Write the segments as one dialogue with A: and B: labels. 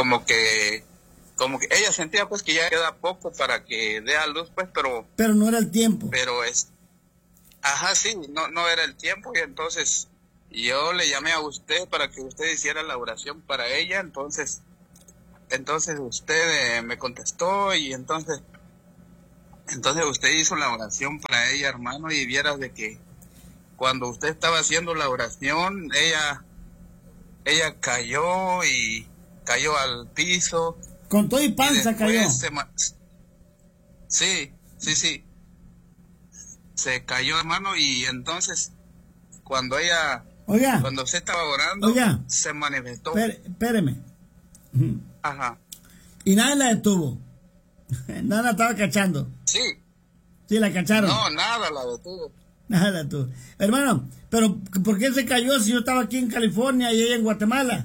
A: como que ella sentía pues que ya queda poco para que dé a luz, pues,
B: pero no era el tiempo.
A: Pero ajá, sí, no era el tiempo, y entonces yo le llamé a usted para que usted hiciera la oración para ella. Entonces usted me contestó, y entonces usted hizo la oración para ella, hermano, y vieras de que cuando usted estaba haciendo la oración, ella cayó al piso.
B: Con todo y panza cayó.
A: Sí. Se cayó, hermano, y entonces cuando usted estaba orando, se manifestó.
B: Espéreme.
A: Ajá.
B: Y nadie la detuvo. Nada la estaba cachando.
A: Sí.
B: Sí, la cacharon.
A: No, nada la detuvo.
B: Nada la detuvo. Hermano, pero ¿por qué se cayó si yo estaba aquí en California y ella en Guatemala?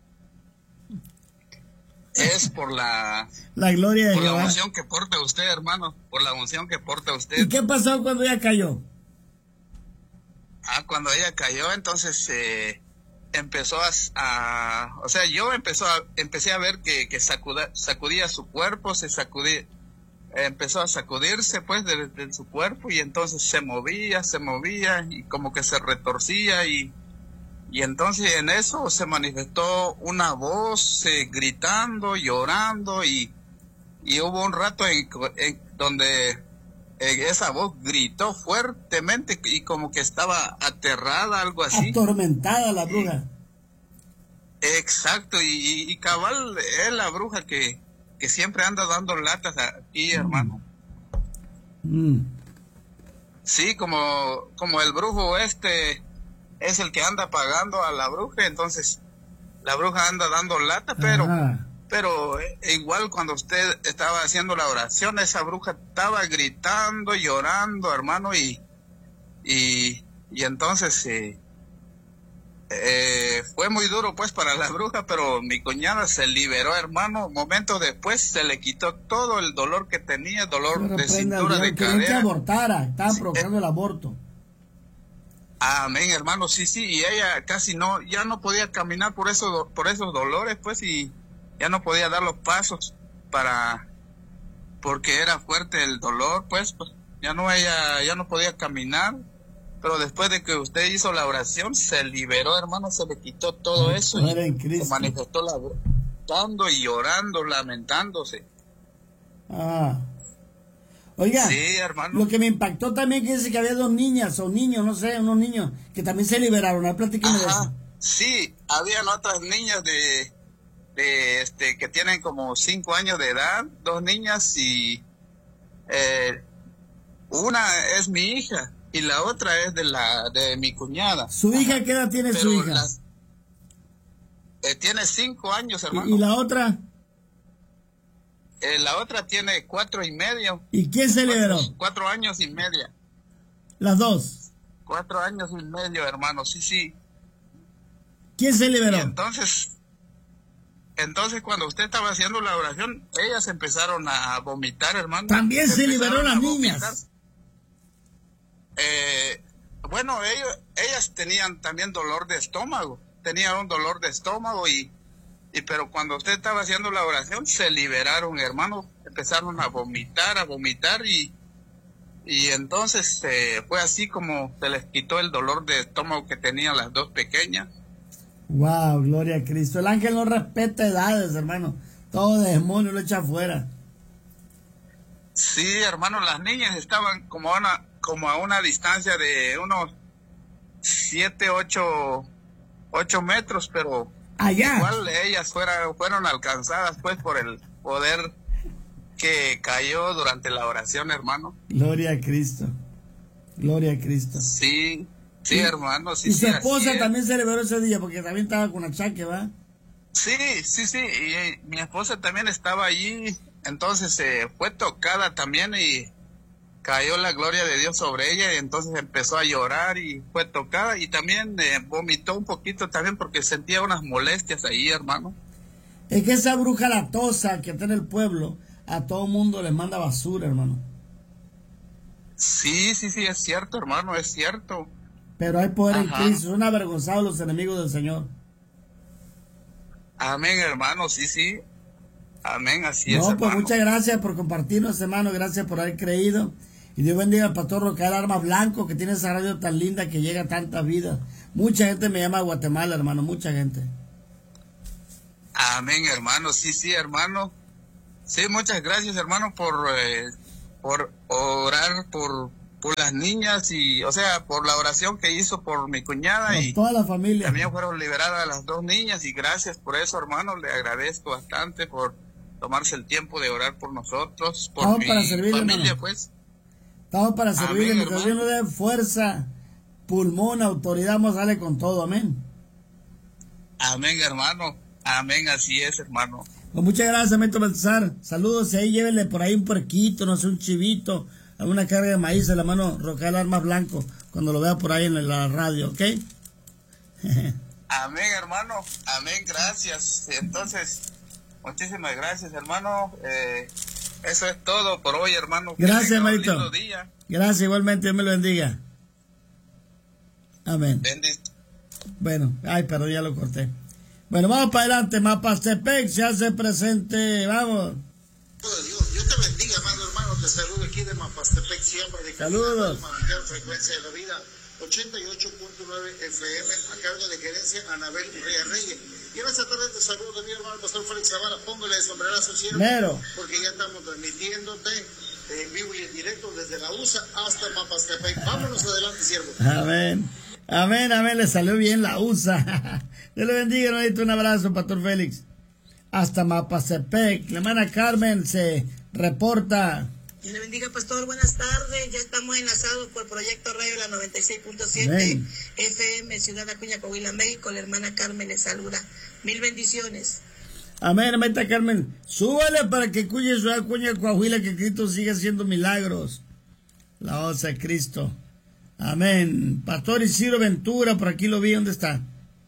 A: Es por la
B: gloria de
A: por
B: Jehová.
A: la unción que porta usted, hermano. Por la unción que porta usted.
B: ¿Y qué pasó cuando ella cayó?
A: Cuando ella cayó, entonces empezó o sea, yo empecé a ver que sacudía su cuerpo, empezó a sacudirse pues de su cuerpo, y entonces se movía y como que se retorcía, y entonces en eso se manifestó una voz gritando, llorando, y hubo un rato en donde esa voz gritó fuertemente y como que estaba aterrada, algo así.
B: Atormentada la bruja.
A: Exacto, y cabal es la bruja que siempre anda dando latas aquí, hermano. Sí, como el brujo es el que anda pagando a la bruja, entonces la bruja anda dando lata, pero igual cuando usted estaba haciendo la oración, esa bruja estaba gritando, llorando, hermano, y entonces fue muy duro pues para la bruja, pero mi cuñada se liberó, hermano. Momentos después se le quitó todo el dolor que tenía, dolor de cintura, de cadera.
B: Que abortara, estaban provocando el aborto.
A: Amén, hermano, sí, y ella casi ya no podía caminar por esos dolores, pues, y ya no podía dar los pasos porque era fuerte el dolor, pues ella ya no podía caminar. Pero después de que usted hizo la oración, se liberó, hermano, se le quitó todo eso, y se manifestó dando y llorando, lamentándose.
B: Oiga,
A: sí, hermano.
B: Lo que me impactó también que dice que había dos niñas o niños, no sé, unos niños que también se liberaron. Platíqueme de eso.
A: Sí, habían otras niñas que tienen como 5 años de edad, 2 niñas, y una es mi hija y la otra es de mi cuñada.
B: ¿Su hija qué edad tiene su hija?
A: Tiene 5 años, hermano.
B: ¿Y la otra?
A: La otra tiene 4 y medio.
B: ¿Y quién se liberó?
A: 4 años y media.
B: ¿Las dos?
A: 4 años y medio, hermano, sí.
B: ¿Quién se liberó?
A: Y entonces cuando usted estaba haciendo la oración, ellas empezaron a vomitar, hermano.
B: También se liberó las niñas.
A: Bueno, ellas tenían también dolor de estómago. Tenían un dolor de estómago, pero cuando usted estaba haciendo la oración, se liberaron, hermano. Empezaron a vomitar, y entonces fue así como se les quitó el dolor de estómago que tenían las 2 pequeñas.
B: Wow, gloria a Cristo. El ángel no respeta edades, hermano. Todo demonio lo echa afuera.
A: Sí, hermano, las niñas estaban como a una distancia de unos 7, 8 metros, pero
B: allá.
A: Igual ellas fueron alcanzadas pues por el poder que cayó durante la oración, hermano.
B: Gloria a Cristo. Gloria a Cristo.
A: Sí, hermano. Sí,
B: y su esposa también se liberó ese día porque también estaba con achaque, ¿va?
A: Sí. Y mi esposa también estaba allí. Entonces fue tocada también y cayó la gloria de Dios sobre ella, y entonces empezó a llorar y fue tocada, y también vomitó un poquito también porque sentía unas molestias ahí, hermano.
B: Es que esa bruja latosa que está en el pueblo, a todo mundo les manda basura, hermano.
A: Sí, es cierto, hermano, es cierto.
B: Pero hay poder en Cristo, son avergonzados los enemigos del Señor.
A: Amén, hermano, sí, sí. Amén, así es,
B: No, pues
A: hermano.
B: muchas gracias por compartirnos, hermano. Gracias por haber creído. Y Dios bendiga al pastor Rocael Armas Blanco, que tiene esa radio tan linda que llega a tanta vida. Mucha gente me llama a Guatemala, hermano, mucha gente.
A: Amén, hermano, sí, sí, hermano. Sí, muchas gracias, hermano, por orar por las niñas y, o sea, por la oración que hizo por mi cuñada
B: Por
A: y
B: toda la familia.
A: también fueron liberadas las 2 niñas y gracias por eso, hermano. Le agradezco bastante por tomarse el tiempo de orar por nosotros, por
B: Estamos
A: mi
B: para servirle,
A: familia,
B: hermano.
A: pues.
B: Estamos para servirle.
A: Amén,
B: Mientras Dios
A: hermano.
B: nos dé fuerza, pulmón, autoridad, vamos a darle con todo. Amén.
A: Amén, hermano. Amén, así es, hermano.
B: Pues muchas gracias, Amento Baltasar. Saludos y ahí llévenle por ahí un puerquito, no sé, un chivito, alguna carga de maíz a la mano Rocael Armas Blanco, cuando lo vea por ahí en la radio, ¿ok?
A: Amén, hermano. Amén, gracias. Entonces, muchísimas gracias, hermano. Eso es todo por hoy, hermano. Que
B: Gracias,
A: tenga un
B: hermanito.
A: lindo día.
B: Gracias, igualmente, Dios me lo bendiga. Amén. Bueno, ay, perdón, ya lo corté. Bueno, vamos para adelante, Mapastepec se hace presente, vamos.
C: Dios te bendiga, amado hermano, te saludo aquí de Mapastepec, siempre de
B: Saludos.
C: Manantial Frecuencia de la Vida, 88.9 FM, a cargo de gerencia Anabel Urrea Reyes. Y en esta tarde te saludo de mi hermano el pastor Félix Zavala, póngale el sombrerazo cielo,
B: Mero.
C: porque ya estamos transmitiéndote en vivo y en directo desde la USA hasta Mapastepec. Vámonos adelante, siervo.
B: Amén. Amén, amén, le salió bien la USA. Dios le bendiga, hermanito, un abrazo, Pastor Félix. Hasta Mapastepec. La hermana Carmen se reporta.
D: Dios le bendiga, pastor. Buenas tardes. Ya estamos enlazados por Proyecto Radio La 96.7
B: Amén.
D: FM, Ciudad Acuña, Coahuila, México. La hermana Carmen le saluda. Mil bendiciones.
B: Amén, hermanita Carmen. Súbale para que cuye su Acuña, Coahuila, que Cristo siga haciendo milagros. La osa de Cristo. Amén. Pastor Isidro Ventura, por aquí lo vi, ¿dónde está?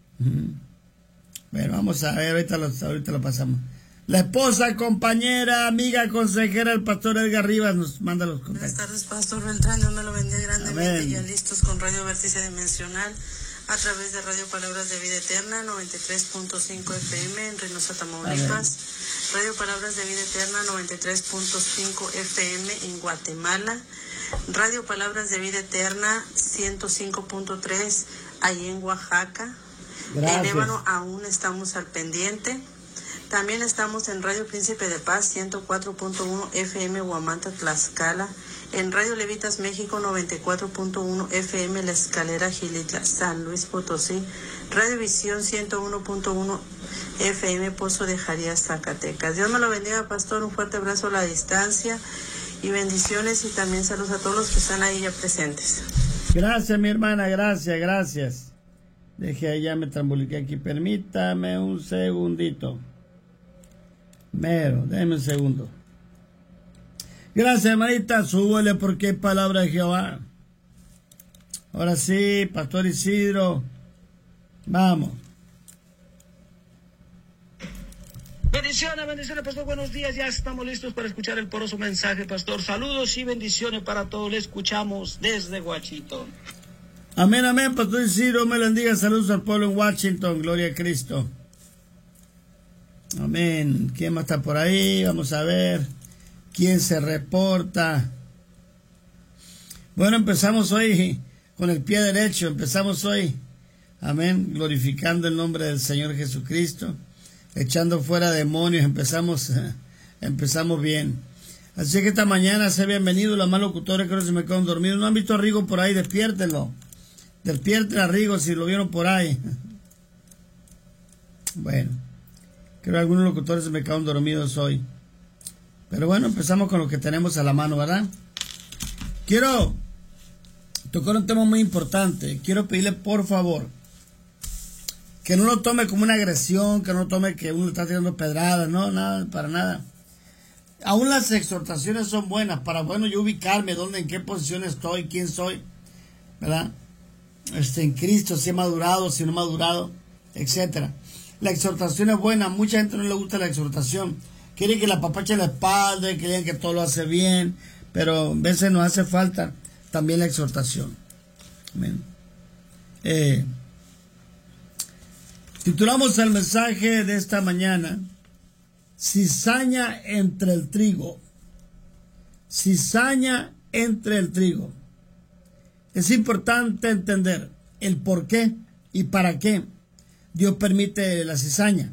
B: Bueno, vamos a ver, ahorita lo pasamos. La esposa, compañera, amiga, consejera, el pastor Edgar Rivas nos manda los
E: Buenas
B: contactos.
E: tardes, Pastor Beltrán. Dios me lo bendiga grandemente.
B: Amén.
E: Ya listos con Radio Vértice Dimensional a través de Radio Palabras de Vida Eterna, 93.5 FM en Reynosa, Tamaulipas. Radio Palabras de Vida Eterna, 93.5 FM en Guatemala. Radio Palabras de Vida Eterna, 105.3 ahí en Oaxaca.
B: Gracias.
E: En Ébano aún estamos al pendiente. También estamos en Radio Príncipe de Paz, 104.1 FM Huamanta, Tlaxcala. En Radio Levitas México, 94.1 FM La Escalera, Gilitla, San Luis Potosí. Radio Visión, 101.1 FM Pozo de Jarías, Zacatecas. Dios me lo bendiga, pastor. Un fuerte abrazo a la distancia y bendiciones, y también saludos a todos los que están ahí ya presentes.
B: Gracias, mi hermana, gracias. Deje ahí, ya me trambuliqué aquí. Permítame un segundito. Mero, déjeme un segundo. Gracias, hermanita. Súbele porque hay palabra de Jehová. Ahora sí, Pastor Isidro. Vamos.
F: Bendiciones, pastor, buenos días, ya estamos listos para escuchar el poroso mensaje, pastor. Saludos y bendiciones para todos, le escuchamos desde Washington.
B: Amén, amén, Pastor Isidro, me bendiga, saludos al pueblo en Washington, gloria a Cristo. Amén. ¿Quién más está por ahí? Vamos a ver. ¿Quién se reporta? Bueno, empezamos hoy con el pie derecho, empezamos hoy, amén, glorificando el nombre del Señor Jesucristo, echando fuera demonios, empezamos bien. Así que esta mañana sea bienvenido, los más locutores creo que se me quedan dormidos. ¿No han visto a Rigo por ahí? Despiértenlo. Despierten a Rigo si lo vieron por ahí. Bueno, creo que algunos locutores se me quedaron dormidos hoy. Pero bueno, empezamos con lo que tenemos a la mano, ¿verdad? Quiero tocar un tema muy importante. Quiero pedirle, por favor, que no lo tome como una agresión, que no lo tome que uno le está tirando pedradas, no, nada, para nada. Aún las exhortaciones son buenas para, bueno, yo ubicarme dónde, en qué posición estoy, quién soy, ¿verdad? En Cristo, si he madurado, si no he madurado, etcétera. La exhortación es buena, mucha gente no le gusta la exhortación. Quiere que la apapache la espalda, que digan que todo lo hace bien, pero a veces nos hace falta también la exhortación. Amén. Titulamos el mensaje de esta mañana, cizaña entre el trigo. Cizaña entre el trigo. Es importante entender el por qué y para qué Dios permite la cizaña.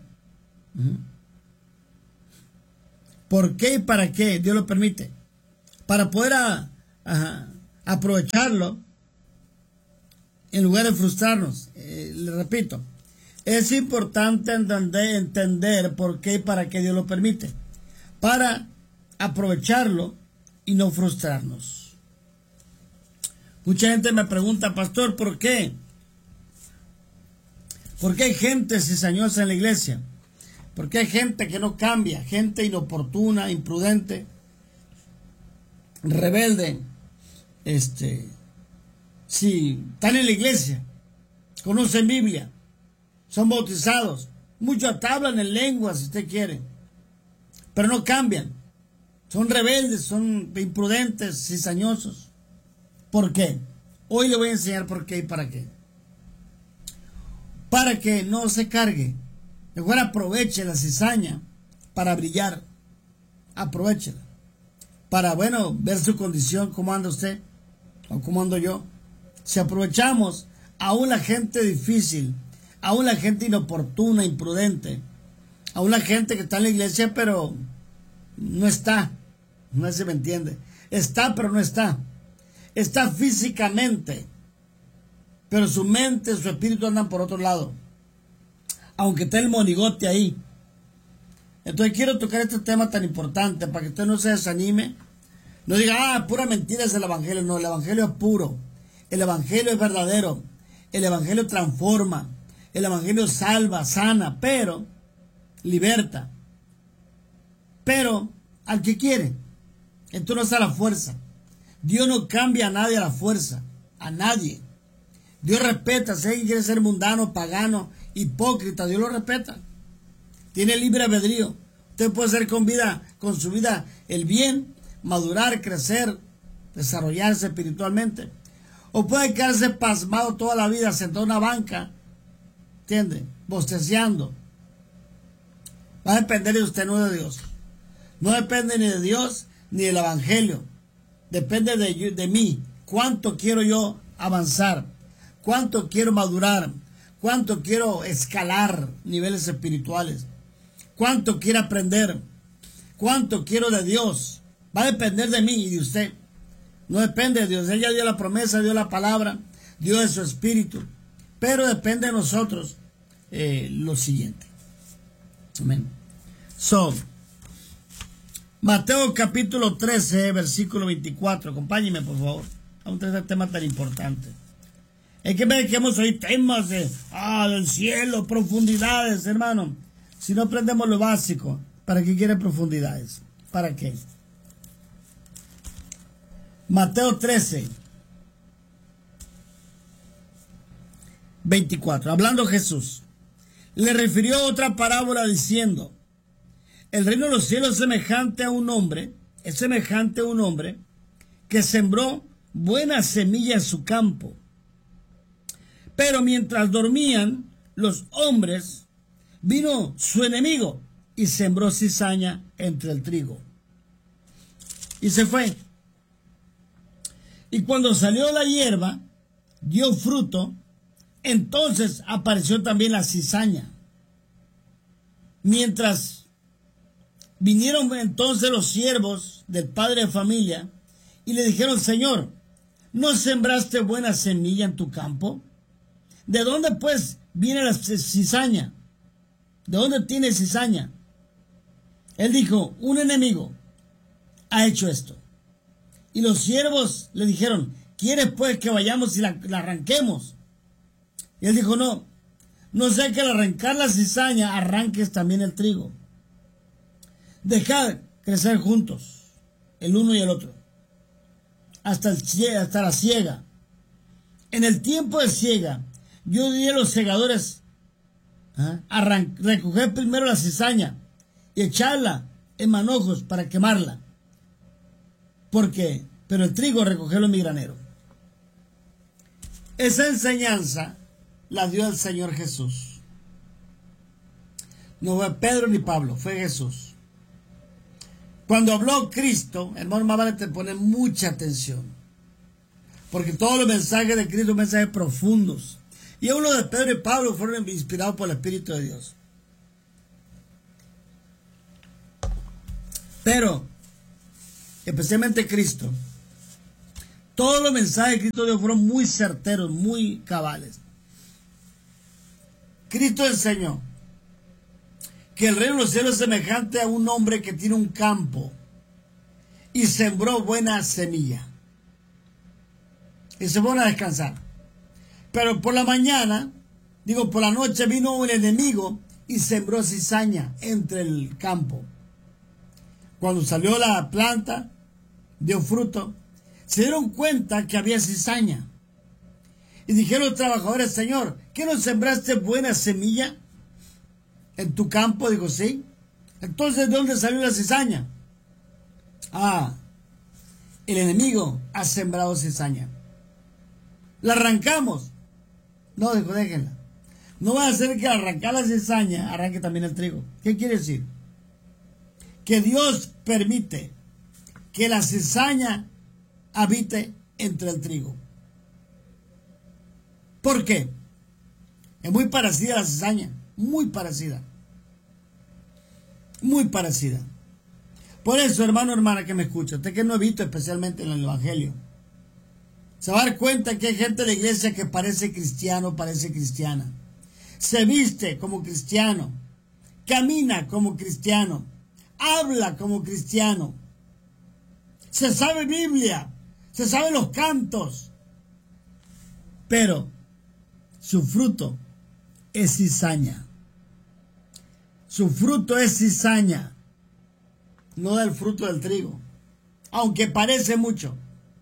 B: ¿Por qué y para qué Dios lo permite? Para poder aprovecharlo en lugar de frustrarnos. Le repito, es importante entender por qué y para qué Dios lo permite. Para aprovecharlo y no frustrarnos. Mucha gente me pregunta, pastor, ¿por qué? ¿Por qué hay gente cizañosa en la iglesia? ¿Por qué hay gente que no cambia? Gente inoportuna, imprudente, rebelde. Si están en la iglesia, conocen Biblia, son bautizados, muchos hasta hablan en lenguas si usted quiere, pero no cambian. Son rebeldes, son imprudentes, cizañosos. ¿Por qué? Hoy le voy a enseñar por qué y para qué. Para que no se cargue. Mejor aproveche la cizaña para brillar. Aprovechela. Para, ver su condición, cómo anda usted o cómo ando yo. Si aprovechamos aún la gente difícil, aún la gente inoportuna, imprudente, aún la gente que está en la iglesia pero no está, no sé si me entiende, está pero no está, está físicamente, pero su mente, su espíritu andan por otro lado, aunque esté el monigote ahí. Entonces quiero tocar este tema tan importante para que usted no se desanime, no diga, pura mentira es el evangelio. No, el evangelio es puro, el evangelio es verdadero, el evangelio transforma, el evangelio salva, sana, pero liberta, pero al que quiere. Esto no es a la fuerza. Dios no cambia a nadie a la fuerza, a nadie. Dios respeta. Si alguien quiere ser mundano, pagano, hipócrita, Dios lo respeta. Tiene libre albedrío. Usted puede hacer con su vida el bien, madurar, crecer, desarrollarse espiritualmente. O puede quedarse pasmado toda la vida, sentado en una banca, ¿entiende? Bosteceando. Va a depender de usted, no de Dios. No depende ni de Dios ni del evangelio. Depende de mí. ¿Cuánto quiero yo avanzar? ¿Cuánto quiero madurar? ¿Cuánto quiero escalar niveles espirituales? ¿Cuánto quiero aprender? ¿Cuánto quiero de Dios? Va a depender de mí y de usted. No depende de Dios. Él ya dio la promesa, dio la palabra, dio de su espíritu. Pero depende de nosotros lo siguiente. Amén. Mateo capítulo 13, versículo 24. Acompáñenme, por favor. Vamos a este tema tan importante. Es que me dejemos oír temas del cielo, profundidades, hermano. Si no aprendemos lo básico, ¿para qué quiere profundidades? ¿Para qué? Mateo 13, 24. Hablando Jesús, le refirió otra parábola diciendo: el reino de los cielos es semejante a un hombre que sembró buena semilla en su campo. Pero mientras dormían los hombres, vino su enemigo y sembró cizaña entre el trigo. Y se fue. Y cuando salió la hierba, dio fruto, entonces apareció también la cizaña. Mientras vinieron entonces los siervos del padre de familia y le dijeron: Señor, ¿no sembraste buena semilla en tu campo? ¿De dónde pues viene la cizaña? ¿De dónde tiene cizaña? Él dijo: un enemigo ha hecho esto. Y los siervos le dijeron: ¿quieres pues que vayamos y la arranquemos? Y él dijo: no sea que al arrancar la cizaña arranques también el trigo. Dejad crecer juntos, el uno y el otro, hasta la siega. En el tiempo de siega, yo diré a los segadores: recoger primero la cizaña y echarla en manojos para quemarla. Pero el trigo recogerlo en mi granero. Esa enseñanza la dio el Señor Jesús. No fue Pedro ni Pablo, fue Jesús. Cuando habló Cristo, hermano, más vale te poner mucha atención. Porque todos los mensajes de Cristo son mensajes profundos. Y uno de Pedro y Pablo fueron inspirados por el Espíritu de Dios. Pero, especialmente Cristo, todos los mensajes de Cristo Dios fueron muy certeros, muy cabales. Cristo enseñó que el reino de los cielos es semejante a un hombre que tiene un campo y sembró buena semilla. Y se fueron a descansar. Pero por la mañana, por la noche vino el enemigo y sembró cizaña entre el campo. Cuando salió la planta, dio fruto, se dieron cuenta que había cizaña. Y dijeron los trabajadores, Señor, ¿qué no sembraste buena semilla en tu campo? Digo, sí. Entonces, ¿de dónde salió la cizaña? El enemigo ha sembrado cizaña. ¿La arrancamos? No, dijo, déjenla. No va a hacer que al arrancar la cizaña arranque también el trigo. ¿Qué quiere decir? Que Dios permite que la cizaña habite entre el trigo. ¿Por qué? Es muy parecida a la cizaña, muy parecida. Muy parecida. Por eso, hermano, hermana que me escucha, usted que no he visto especialmente en el Evangelio, se va a dar cuenta que hay gente de la iglesia que parece cristiano, parece cristiana. Se viste como cristiano, camina como cristiano, habla como cristiano. Se sabe Biblia, se sabe los cantos, pero su fruto es cizaña. Su fruto es cizaña, no da el fruto del trigo, aunque parece mucho.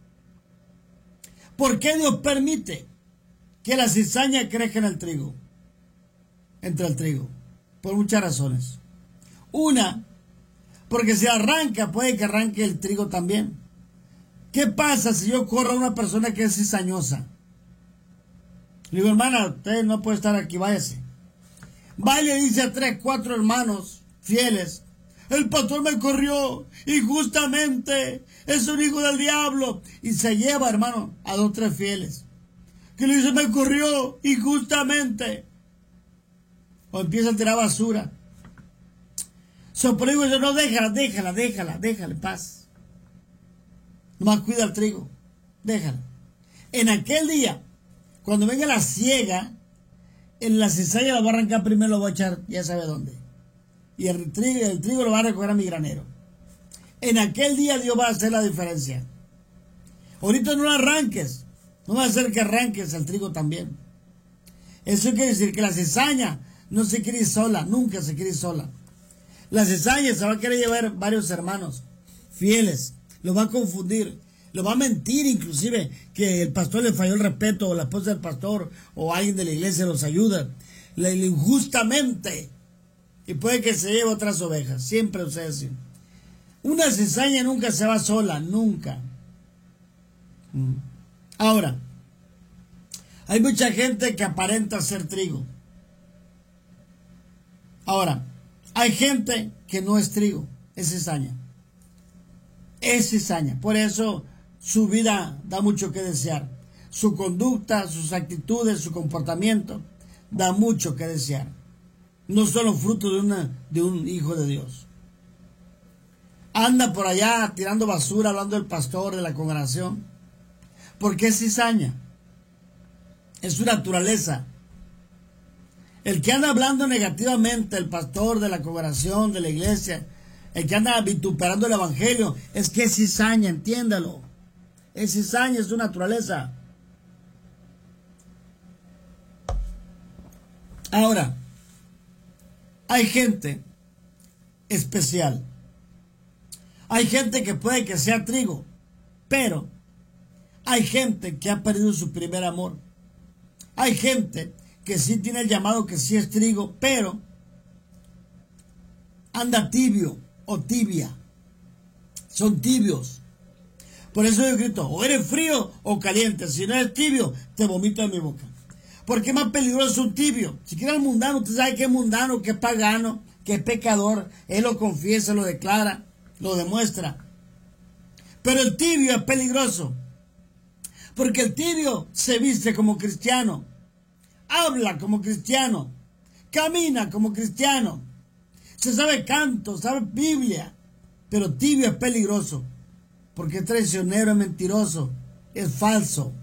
B: ¿Por qué Dios permite que la cizaña crezca en el trigo? Entre el trigo. Por muchas razones. Una, porque si arranca, puede que arranque el trigo también. ¿Qué pasa si yo corro a una persona que es cizañosa? Le digo, hermana, usted no puede estar aquí, váyase. Va y le dice a 3, 4 hermanos fieles, el pastor me corrió injustamente, es un hijo del diablo. Y se lleva, hermano, a 2, 3 fieles, que le dice, me corrió injustamente. O empieza a tirar basura. Por eso yo, no, déjala en paz. Nomás cuida el trigo, déjala. En aquel día, cuando venga la siega, en la cizaña la va a arrancar primero, lo va a echar, ya sabe dónde. Y el trigo lo va a recoger a mi granero. En aquel día Dios va a hacer la diferencia. Ahorita no lo arranques, no va a hacer que arranques el trigo también. Eso quiere decir que la cizaña no se quiere ir sola, nunca se quiere ir sola. La cizaña se va a querer llevar varios hermanos fieles, lo va a confundir, lo va a mentir inclusive, que el pastor le falló el respeto, o la esposa del pastor, o alguien de la iglesia los ayuda, injustamente, y puede que se lleve otras ovejas, siempre sucede así. Una cizaña nunca se va sola, nunca. Ahora, hay mucha gente que aparenta ser trigo. Ahora, hay gente que no es trigo, es cizaña. Es cizaña. Por eso su vida da mucho que desear. Su conducta, sus actitudes, su comportamiento da mucho que desear. No son los frutos de un hijo de Dios. Anda por allá tirando basura, hablando del pastor, de la congregación. Porque es cizaña. Es su naturaleza. El que anda hablando negativamente del pastor, de la congregación, de la iglesia, el que anda vituperando el evangelio, es que es cizaña, entiéndalo. Es cizaña, es su naturaleza. Ahora, hay gente especial. Hay gente que puede que sea trigo, pero hay gente que ha perdido su primer amor. Hay gente que sí tiene el llamado, que sí es trigo, pero anda tibio o tibia. Son tibios. Por eso yo grito, o eres frío o caliente. Si no eres tibio, te vomito en mi boca. Porque es más peligroso un tibio. Si quiere el mundano, usted sabe que es mundano, que es pagano, que es pecador. Él lo confiesa, lo declara, lo demuestra. Pero el tibio es peligroso. Porque el tibio se viste como cristiano. Habla como cristiano. Camina como cristiano. Se sabe canto, sabe Biblia. Pero tibio es peligroso. Porque es traicionero, es mentiroso, es falso.